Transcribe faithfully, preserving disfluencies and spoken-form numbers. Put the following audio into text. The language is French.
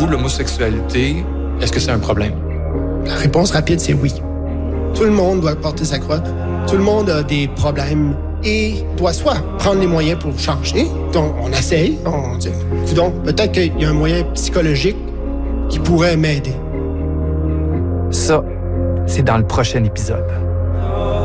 vous, l'homosexualité, est-ce que c'est un problème? La réponse rapide, c'est oui. Tout le monde doit porter sa croix. Tout le monde a des problèmes et doit soit prendre les moyens pour changer. Donc, on essaye. On dit, donc, peut-être qu'il y a un moyen psychologique qui pourrait m'aider. Ça, c'est dans le prochain épisode.